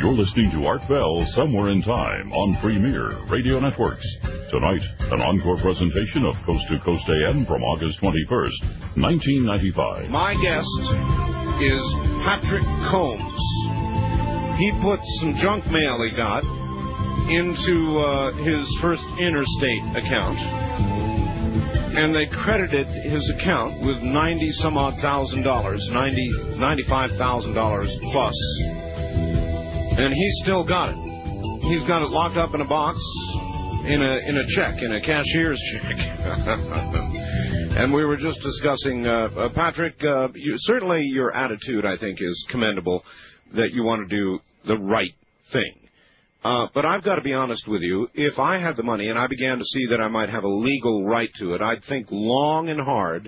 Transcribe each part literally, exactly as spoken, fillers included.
You're listening to Art Bell Somewhere in Time on Premier Radio Networks. Tonight, an encore presentation of Coast to Coast A M from August twenty-first, nineteen ninety-five. My guest is Patrick Combs. He put some junk mail he got into uh, his First Interstate account, and they credited his account with ninety some odd thousand dollars, ninety, ninety-five thousand dollars plus. And he's still got it. He's got it locked up in a box, in a in a check, in a cashier's check. And we were just discussing, uh, uh, Patrick, uh, you, certainly your attitude, I think, is commendable, that you want to do the right thing. Uh, but I've got to be honest with you. If I had the money and I began to see that I might have a legal right to it, I'd think long and hard.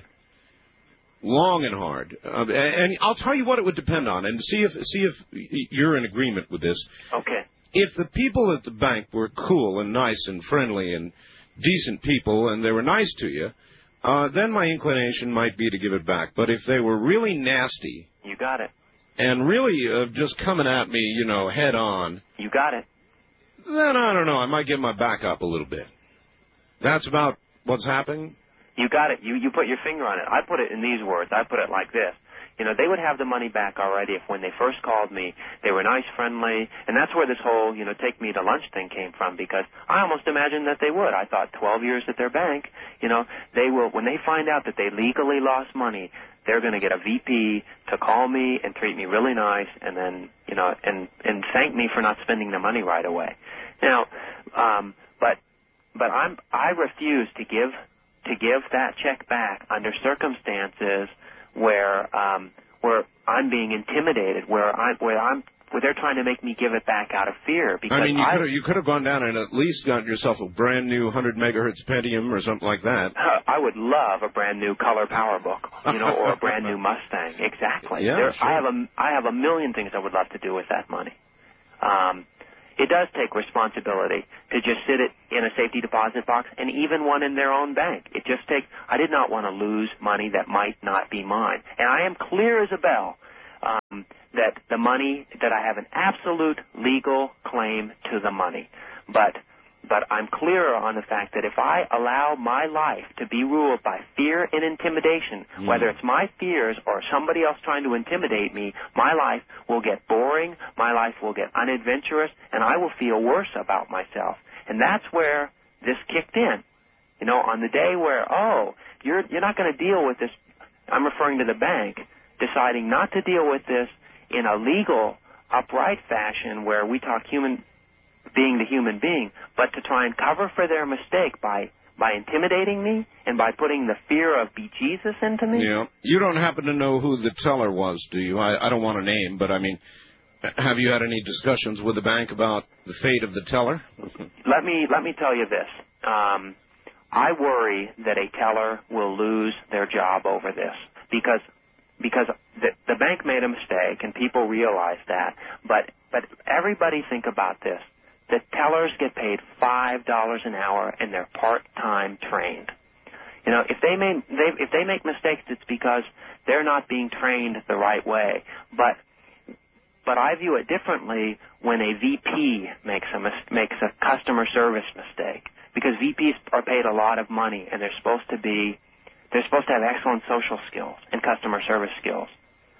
Long and hard, uh, and I'll tell you what it would depend on, and see if see if you're in agreement with this. Okay. If the people at the bank were cool and nice and friendly and decent people, and they were nice to you, uh, then my inclination might be to give it back. But if they were really nasty, you got it, and really uh, just coming at me, you know, head on, you got it, then I don't know, I might give my back up a little bit. That's about what's happening. You got it. You you put your finger on it. I put it in these words. I put it like this. You know, they would have the money back already if when they first called me, they were nice, friendly, and that's where this whole, you know, take me to lunch thing came from, because I almost imagined that they would. I thought twelve years at their bank, you know, they will, when they find out that they legally lost money, they're going to get a V P to call me and treat me really nice, and then, you know, and, and thank me for not spending the money right away. Now, um, but, but I'm, I refuse to give to give that check back under circumstances where um, where I'm being intimidated, where I where I'm where they're trying to make me give it back out of fear. Because I mean, you I, could have, you could have gone down and at least got yourself a brand new one hundred megahertz Pentium or something like that. Uh, I would love a brand new color PowerBook, you know, or a brand new Mustang. Exactly. Yeah, there, sure. I have a I have a million things I would love to do with that money. Um, It does take responsibility to just sit it in a safety deposit box, and even one in their own bank. It just takes, I did not want to lose money that might not be mine. And I am clear as a bell um, that the money, that I have an absolute legal claim to the money. But But I'm clearer on the fact that if I allow my life to be ruled by fear and intimidation, mm. whether it's my fears or somebody else trying to intimidate me, my life will get boring, my life will get unadventurous, and I will feel worse about myself. And that's where this kicked in. You know, on the day where, oh, you're you're not going to deal with this, I'm referring to the bank, deciding not to deal with this in a legal, upright fashion where we talk human being to human being, but to try and cover for their mistake by by intimidating me and by putting the fear of bejesus into me. Yeah. You don't happen to know who the teller was, do you? I, I don't want to name, but I mean, have you had any discussions with the bank about the fate of the teller? Let me let me tell you this. Um, I worry that a teller will lose their job over this because because the, the bank made a mistake and people realize that. But but everybody think about this. The tellers get paid five dollars an hour, and they're part-time trained. You know, if they make they, if they make mistakes, it's because they're not being trained the right way. But but I view it differently when a V P makes a mis- makes a customer service mistake, because V Ps are paid a lot of money, and they're supposed to be they're supposed to have excellent social skills and customer service skills.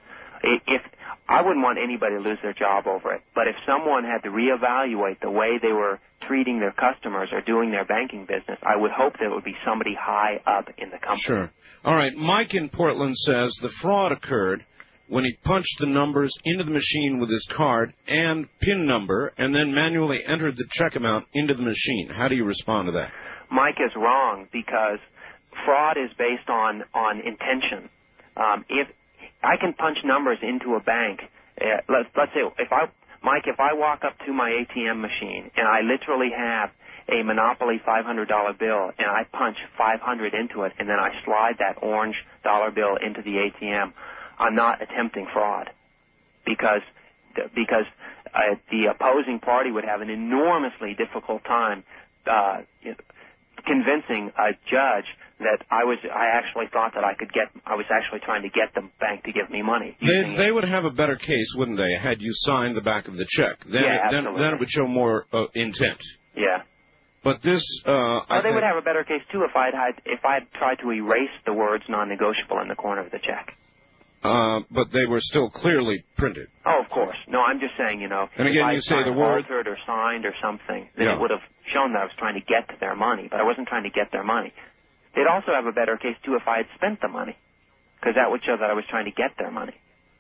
If I wouldn't want anybody to lose their job over it, but if someone had to reevaluate the way they were treating their customers or doing their banking business, I would hope that it would be somebody high up in the company. Sure. All right. Mike in Portland says the fraud occurred when he punched the numbers into the machine with his card and PIN number and then manually entered the check amount into the machine. How do you respond to that? Mike is wrong, because fraud is based on, on intention. Um, if I can punch numbers into a bank. Uh, let's, let's say, if I, Mike, if I walk up to my A T M machine and I literally have a Monopoly five hundred dollar bill and I punch five hundred into it and then I slide that orange dollar bill into the A T M, I'm not attempting fraud, because because uh, the opposing party would have an enormously difficult time uh, convincing a judge that I was, I actually thought that I could get, I was actually trying to get the bank to give me money. They, they would have a better case, wouldn't they, had you signed the back of the check? Then yeah, it, then, absolutely. then it would show more uh, intent. Yeah. But this, uh, oh, I they think, would have a better case too if I'd had, if I'd tried to erase the words non-negotiable in the corner of the check. Uh, but they were still clearly printed. Oh, of course. No, I'm just saying, you know, and again, if you say the I'd word altered or signed or something, then yeah. it would have shown that I was trying to get to their money, but I wasn't trying to get their money. They'd also have a better case too if I had spent the money, because that would show that I was trying to get their money.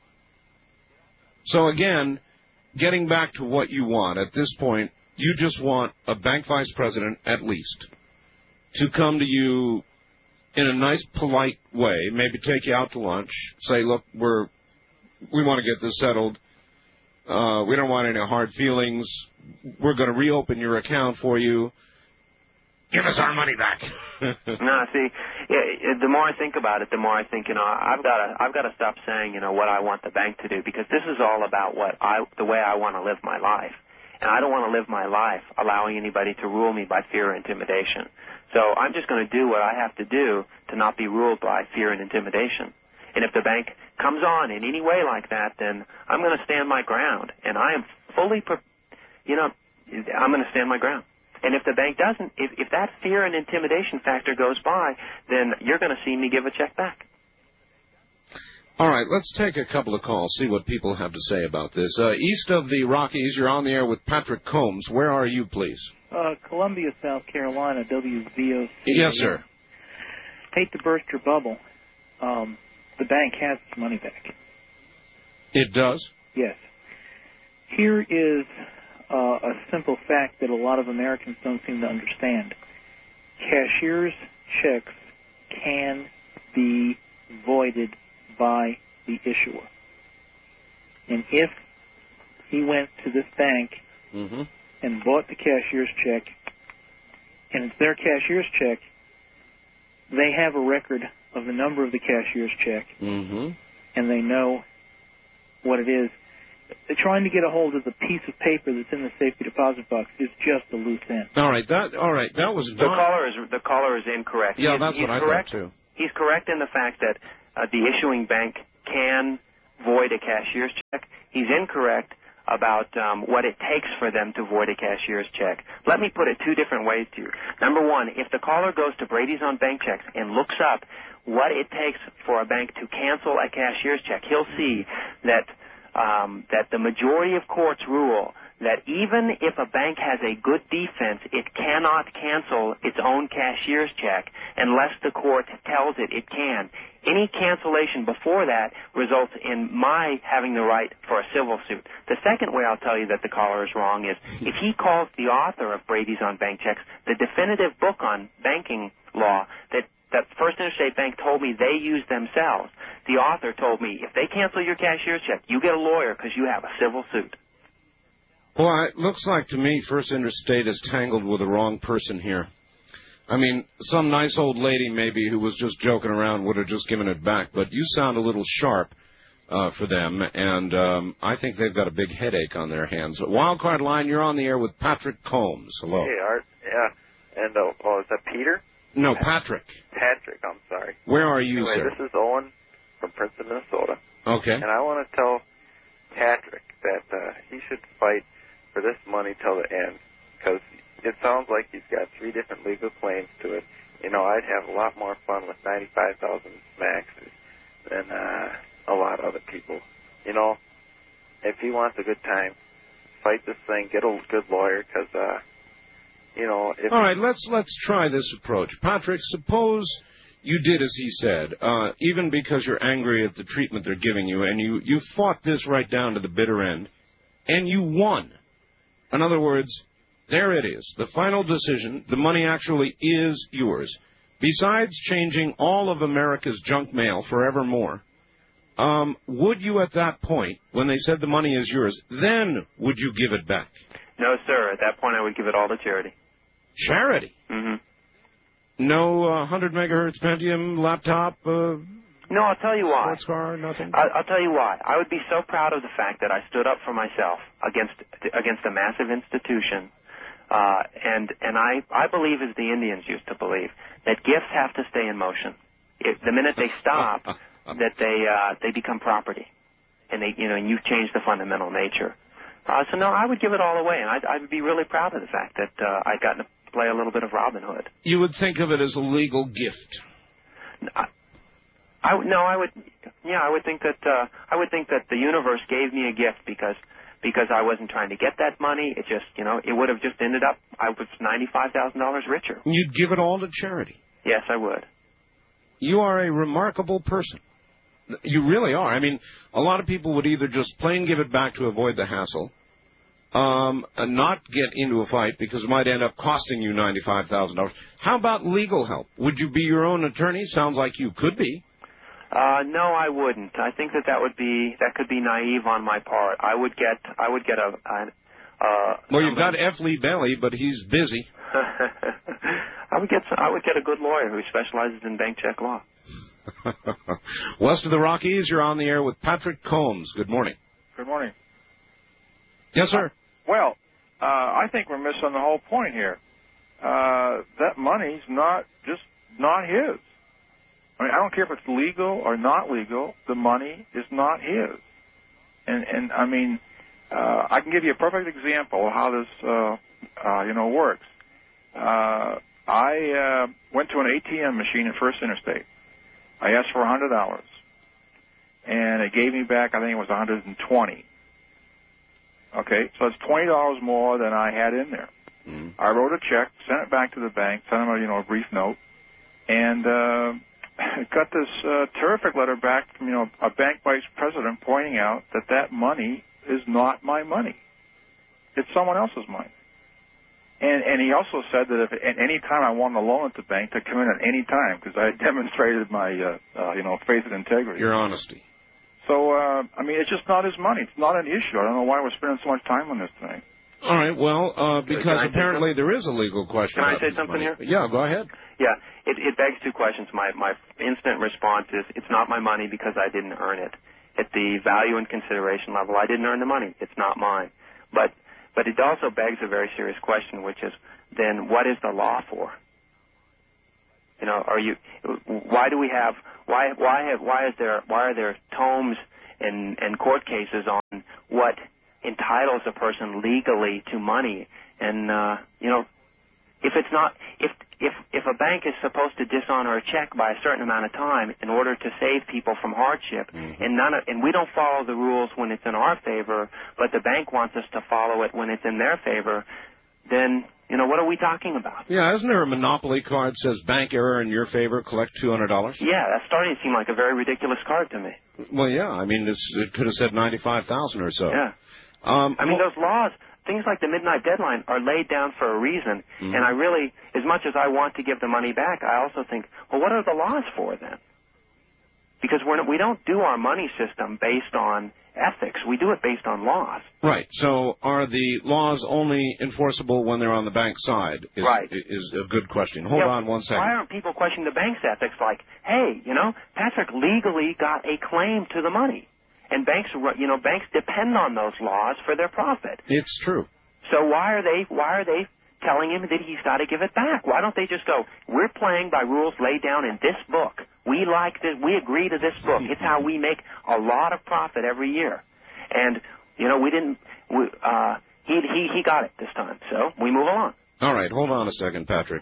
So again, getting back to what you want at this point, you just want a bank vice president at least to come to you in a nice, polite way, maybe take you out to lunch, say, look, we're we want to get this settled. Uh, we don't want any hard feelings. We're going to reopen your account for you. Give us our money back. No, see, yeah, the more I think about it, the more I think, you know, I've got to, I've got to stop saying, you know, what I want the bank to do, because this is all about what I, the way I want to live my life, and I don't want to live my life allowing anybody to rule me by fear or intimidation. So I'm just going to do what I have to do to not be ruled by fear and intimidation. And if the bank comes on in any way like that, then I'm going to stand my ground, and I am fully, pre- you know, I'm going to stand my ground. And if the bank doesn't, if, if that fear and intimidation factor goes by, then you're going to see me give a check back. All right, let's take a couple of calls, see what people have to say about this. Uh, east of the Rockies, you're on the air with Patrick Combs. Where are you, please? Uh, Columbia, South Carolina, W V O C. Yes, sir. Hate to burst your bubble. Um, the bank has its money back. It does? Yes. Here is uh, a simple fact that a lot of Americans don't seem to understand. Cashier's checks can be voided by the issuer. And if he went to this bank mm-hmm. and bought the cashier's check, and it's their cashier's check, they have a record of the number of the cashier's check, mm-hmm. and they know what it is. They're trying to get a hold of the piece of paper that's in the safety deposit box is just a loose end. All right, that all right, that was the caller is the caller is incorrect. Yeah, he's, that's he's what I correct. thought too. He's correct in the fact that uh, the issuing bank can void a cashier's check. He's incorrect about um, what it takes for them to void a cashier's check. Let me put it two different ways to you. Number one, if the caller goes to Brady's on Bank Checks and looks up what it takes for a bank to cancel a cashier's check, he'll see that um, that the majority of courts rule that even if a bank has a good defense, it cannot cancel its own cashier's check unless the court tells it it can. Any cancellation before that results in my having the right for a civil suit. The second way I'll tell you that the caller is wrong is if he calls the author of Brady's on Bank Checks, the definitive book on banking law that that First Interstate Bank told me they use themselves, the author told me, if they cancel your cashier's check, you get a lawyer because you have a civil suit. Well, it looks like to me First Interstate is tangled with the wrong person here. I mean, some nice old lady maybe who was just joking around would have just given it back, but you sound a little sharp uh, for them, and um, I think they've got a big headache on their hands. Wildcard Line, you're on the air with Patrick Combs. Hello. Hey, Art. Yeah. And, uh, oh, is that Peter? No, Patrick. Patrick, I'm sorry. Where are you, anyway, sir? This is Owen from Princeton, Minnesota. Okay. And I want to tell Patrick that uh, he should fight for this money till the end, because it sounds like he's got three different legal claims to it. You know, I'd have a lot more fun with ninety-five thousand maxes than uh, a lot of other people. You know, if he wants a good time, fight this thing, get a good lawyer, because, uh, you know... If All right, let's let's try this approach. Patrick, suppose you did as he said, uh, even because you're angry at the treatment they're giving you, and you, you fought this right down to the bitter end, and you won. In other words, there it is. The final decision, the money actually is yours. Besides changing all of America's junk mail forevermore, um, would you at that point, when they said the money is yours, then would you give it back? No, sir. At that point, I would give it all to charity. Charity? Mm-hmm. No uh, one hundred megahertz Pentium laptop? Uh, no, I'll tell you why. Sports car, nothing? I'll, I'll tell you why. I would be so proud of the fact that I stood up for myself against against a massive institution Uh, and and I, I believe, as the Indians used to believe, that gifts have to stay in motion. If the minute they stop, that they uh, they become property, and they you know and you've changed the fundamental nature. Uh, so no, I would give it all away, and I'd, I'd be really proud of the fact that uh, I'd gotten to play a little bit of Robin Hood. You would think of it as a legal gift. I, I would no, I would yeah, I would think that uh, I would think that the universe gave me a gift because. Because I wasn't trying to get that money. It just, you know, it would have just ended up, I was ninety-five thousand dollars richer. You'd give it all to charity. Yes, I would. You are a remarkable person. You really are. I mean, a lot of people would either just plain give it back to avoid the hassle, um, and not get into a fight because it might end up costing you ninety-five thousand dollars. How about legal help? Would you be your own attorney? Sounds like you could be. Uh, no, I wouldn't. I think that that would be that could be naive on my part. I would get I would get a. a uh, well, you've got F. Lee Bailey, but he's busy. I would get some, I would get a good lawyer who specializes in bank check law. West of the Rockies, you're on the air with Patrick Combs. Good morning. Good morning. Yes, sir. Uh, well, uh, I think we're missing the whole point here. Uh, that money's not just not his. I mean, I don't care if it's legal or not legal. The money is not his. And, and I mean, uh, I can give you a perfect example of how this, uh, uh, you know, works. Uh, I uh, went to an A T M machine at First Interstate. I asked for one hundred dollars. And it gave me back, I think it was one hundred twenty dollars. Okay, so it's twenty dollars more than I had in there. Mm-hmm. I wrote a check, sent it back to the bank, sent them a, you know, a brief note, and... Uh, got this uh, terrific letter back from, you know, a bank vice president pointing out that that money is not my money. It's someone else's money. And and he also said that if at any time I wanted a loan at the bank, to come in at any time because I had demonstrated my, uh, uh, you know, faith and integrity. Your honesty. So, uh, I mean, it's just not his money. It's not an issue. I don't know why we're spending so much time on this thing. All right, well, uh, because apparently there is a legal question. Can I say something money. here? Yeah, go ahead. Yeah, it, it begs two questions. My, my instant response is it's not my money because I didn't earn it. At the value and consideration level, I didn't earn the money. It's not mine. But but it also begs a very serious question, which is then what is the law for? You know, are you? Why do we have? Why why have? Why is there? Why are there tomes and and court cases on what entitles a person legally to money? And uh, you know, if it's not, if if if a bank is supposed to dishonor a check by a certain amount of time in order to save people from hardship, mm-hmm. and none of, and we don't follow the rules when it's in our favor, but the bank wants us to follow it when it's in their favor, then you know what are we talking about? Yeah, isn't there a monopoly card that says bank error in your favor, collect two hundred dollars? Yeah, that's starting to seem like a very ridiculous card to me. Well, yeah, I mean it's, it could have said ninety-five thousand or so. Yeah. Um, I mean, those laws, things like the midnight deadline are laid down for a reason. Mm-hmm. And I really, as much as I want to give the money back, I also think, well, what are the laws for then? Because we're not, we don't do our money system based on ethics. We do it based on laws. Right. So are the laws only enforceable when they're on the bank side? Is, right. Is a good question. Hold yeah, on one second. Why aren't people questioning the bank's ethics like, hey, you know, Patrick legally got a claim to the money? And banks, you know, banks depend on those laws for their profit. It's true. So why are they, why are they telling him that he's got to give it back? Why don't they just go, we're playing by rules laid down in this book. We like this, we agree to this book. It's how we make a lot of profit every year. And, you know, we didn't, we, uh, he, he, he got it this time. So we move along. All right. Hold on a second, Patrick.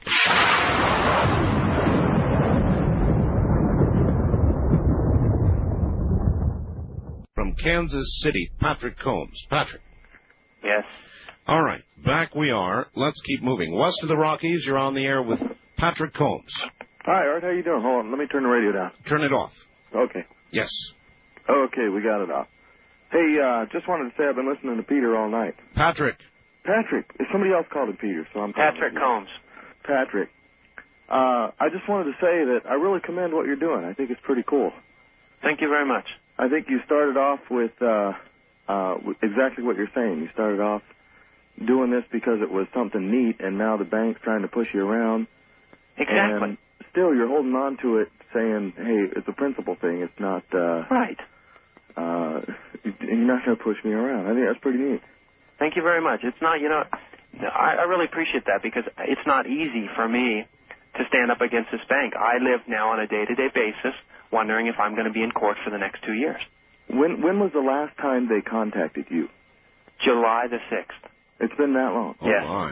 From Kansas City, Patrick Combs. Patrick. Yes. All right. Back we are. Let's keep moving. West of the Rockies, you're on the air with Patrick Combs. Hi, Art. How you doing? Hold on. Let me turn the radio down. Turn it off. Okay. Yes. Okay, we got it off. Hey, uh, just wanted to say I've been listening to Peter all night. Patrick. Patrick. Somebody else called him Peter, so I'm Patrick Combs. Patrick. Uh, I just wanted to say that I really commend what you're doing. I think it's pretty cool. Thank you very much. I think you started off with uh, uh, exactly what you're saying. You started off doing this because it was something neat, and now the bank's trying to push you around. Exactly. And still, you're holding on to it, saying, hey, it's a principle thing. It's not... Uh, right. Uh, you're not going to push me around. I think that's pretty neat. Thank you very much. It's not, you know, I, I really appreciate that because it's not easy for me to stand up against this bank. I live now on a day-to-day basis wondering if I'm going to be in court for the next two years. When when was the last time they contacted you? July the sixth. It's been that long? Oh, yes. my.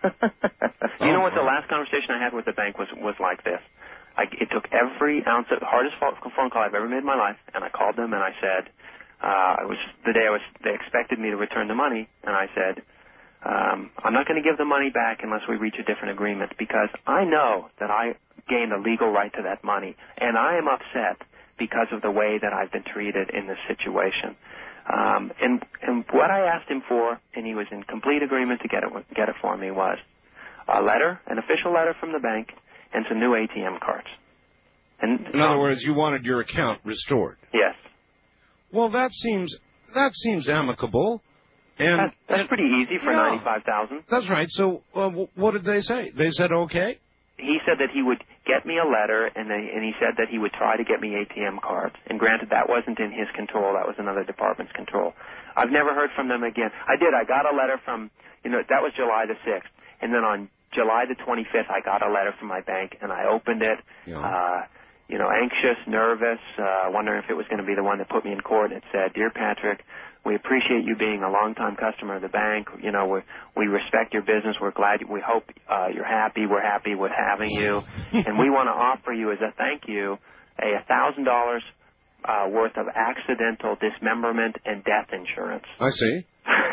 You know what? The last conversation I had with the bank was was like this. I, it took every ounce of the hardest phone call I've ever made in my life, and I called them and I said, uh, it was the day I was. They expected me to return the money, and I said, um, I'm not going to give the money back unless we reach a different agreement because I know that I gained a legal right to that money, and I am upset because of the way that I've been treated in this situation. Um, and and what I asked him for, and he was in complete agreement to get it get it for me, was a letter, an official letter from the bank, and some new A T M cards. And in other words, you wanted your account restored. Yes. Well, that seems that seems amicable, and that's, that's pretty easy for yeah, ninety-five thousand. That's right. So, uh, what did they say? They said okay. He said that he would get me a letter, and, they, and he said that he would try to get me A T M cards. And granted, that wasn't in his control. That was another department's control. I've never heard from them again. I did. I got a letter from, you know, that was July the sixth. And then on July the twenty-fifth, I got a letter from my bank, and I opened it, yeah. uh, you know, anxious, nervous, uh, wondering if it was going to be the one that put me in court. And it said, Dear Patrick, we appreciate you being a longtime customer of the bank. You know, we we respect your business. We're glad. We hope uh, you're happy. We're happy with having you, and we want to offer you as a thank you a thousand dollars uh, worth of accidental dismemberment and death insurance. I see.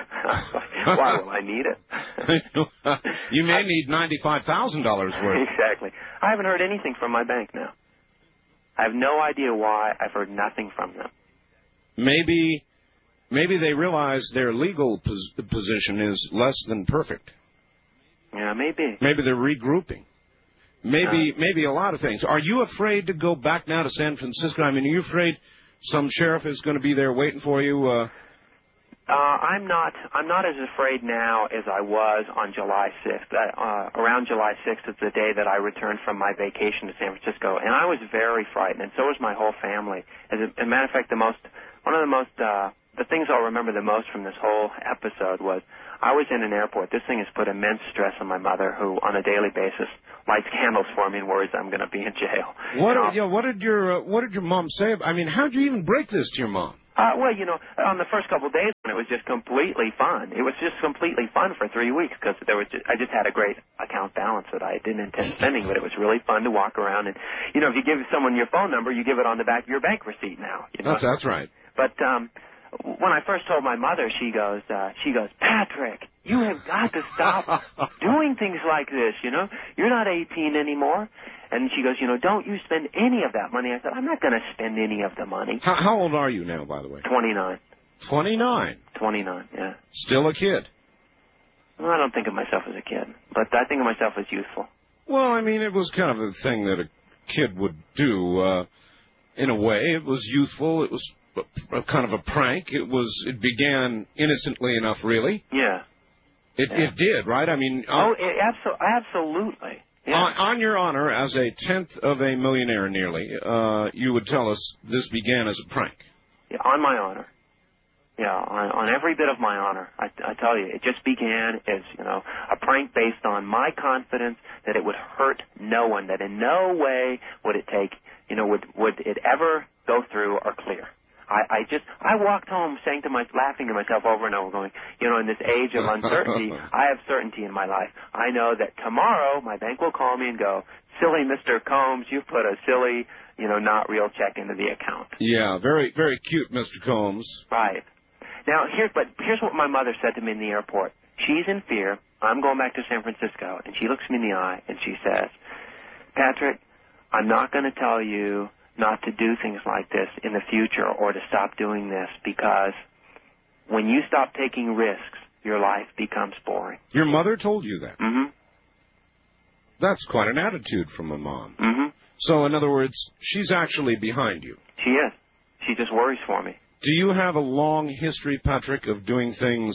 Why will I need it? You may need ninety-five thousand dollars worth. Exactly. I haven't heard anything from my bank now. I have no idea why. I've heard nothing from them. Maybe. Maybe they realize their legal pos- position is less than perfect. Yeah, maybe. Maybe they're regrouping. Maybe uh, maybe a lot of things. Are you afraid to go back now to San Francisco? I mean, are you afraid some sheriff is going to be there waiting for you? Uh... Uh, I'm not. I'm not as afraid now as I was on July sixth. Uh, around July sixth is the day that I returned from my vacation to San Francisco, and I was very frightened, and so was my whole family. As a, as a matter of fact, the most one of the most uh, the things I'll remember the most from this whole episode was I was in an airport. This thing has put immense stress on my mother, who on a daily basis lights candles for me and worries I'm going to be in jail. What? You know, yeah. What did your uh, What did your mom say? I mean, how'd you even break this to your mom? Uh, well, you know, on the first couple of days, it was just completely fun. It was just completely fun for three weeks because there was just, I just had a great account balance that I didn't intend spending, but it was really fun to walk around. And, you know, if you give someone your phone number, you give it on the back of your bank receipt now. You know? That's, that's right. But um, when I first told my mother, she goes, uh, she goes, Patrick, you have got to stop doing things like this, you know. You're not eighteen anymore. And she goes, you know, don't you spend any of that money. I said, I'm not going to spend any of the money. How, how old are you now, by the way? twenty-nine. twenty-nine? twenty-nine, yeah. Still a kid? Well, I don't think of myself as a kid, but I think of myself as youthful. Well, I mean, it was kind of a thing that a kid would do. Uh, in a way, it was youthful. It was a, a kind of a prank. It was. It began innocently enough, really. Yeah. It, yeah. it did, right? I mean. Uh, oh, it, abso- absolutely. Yeah. On, on your honor, as a tenth of a millionaire nearly, uh, you would tell us this began as a prank. Yeah, on my honor. Yeah, on, on every bit of my honor. I, I tell you, it just began as, you know, a prank based on my confidence that it would hurt no one, that in no way would it take, you know, would, would it ever go through or clear. I, I just, I walked home saying to my, laughing to myself over and over, going, you know, in this age of uncertainty, I have certainty in my life. I know that tomorrow my bank will call me and go, silly Mister Combs, you put a silly, you know, not real check into the account. Yeah, very, very cute, Mister Combs. Right. Now, here, but here's what my mother said to me in the airport. She's in fear. I'm going back to San Francisco, and she looks me in the eye and she says, Patrick, I'm not going to tell you not to do things like this in the future or to stop doing this, because when you stop taking risks, your life becomes boring. Your mother told you that? Mm-hmm. That's quite an attitude from a mom. Mm-hmm. So, in other words, she's actually behind you. She is. She just worries for me. Do you have a long history, Patrick, of doing things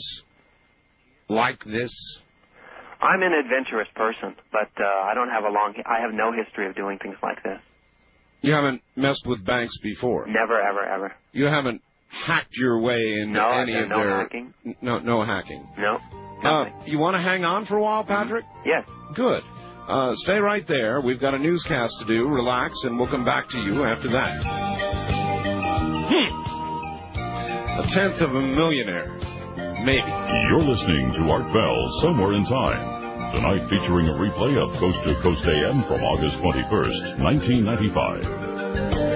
like this? I'm an adventurous person, but uh, I don't have a long... I have no history of doing things like this. You haven't messed with banks before? Never, ever, ever. You haven't hacked your way into no, any of no their... hacking. No, no hacking. No. Uh, you want to hang on for a while, Patrick? Yes. Good. Uh, stay right there. We've got a newscast to do. Relax, and we'll come back to you after that. Hmm. A tenth of a millionaire. Maybe. You're listening to Art Bell, Somewhere in Time. Tonight featuring a replay of Coast to Coast A M from August twenty-first, nineteen ninety-five.